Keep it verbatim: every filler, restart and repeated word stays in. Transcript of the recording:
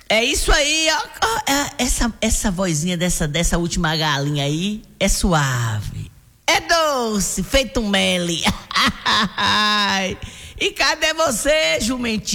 É isso aí, ó, ó, essa, essa vozinha dessa, dessa última galinha aí é suave, é doce, feito um mel. E cadê você, jumentinho?